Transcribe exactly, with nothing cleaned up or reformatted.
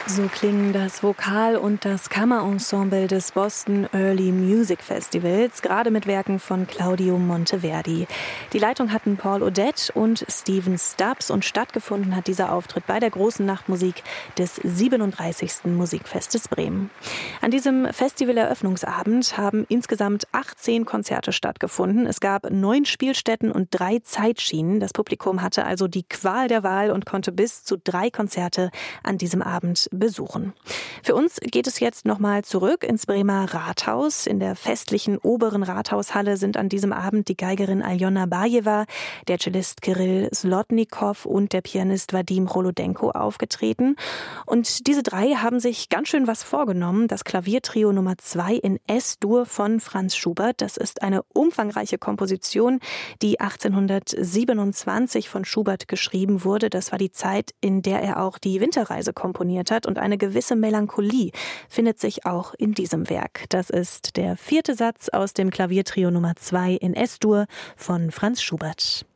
So klingen das Vokal- und das Kammerensemble des Boston Early Music Festivals, gerade mit Werken von Claudio Monteverdi. Die Leitung hatten Paul Odette und Steven Stubbs und stattgefunden hat dieser Auftritt bei der großen Nachtmusik des siebenunddreißigsten Musikfestes Bremen. An diesem Festivaleröffnungsabend haben insgesamt achtzehn Konzerte stattgefunden. Es gab neun Spielstätten und drei Zeitschienen. Das Publikum hatte also die Qual der Wahl und konnte bis zu drei Konzerte an diesem Abend besuchen. Für uns geht es jetzt nochmal zurück ins Bremer Rathaus. In der festlichen oberen Rathaushalle sind an diesem Abend die Geigerin Aljona Bajeva, der Cellist Kirill Slotnikow und der Pianist Wadim Holodenko aufgetreten. Und diese drei haben sich ganz schön was vorgenommen. Das Klaviertrio Nummer zwei in S-Dur von Franz Schubert. Das ist eine umfangreiche Komposition, die achtzehnhundertsiebenundzwanzig von Schubert geschrieben wurde. Das war die Zeit, in der er auch die Winterreise komponiert hat. Und eine gewisse Melancholie findet sich auch in diesem Werk. Das ist der vierte Satz aus dem Klaviertrio Nummer zwei in S-Dur von Franz Schubert.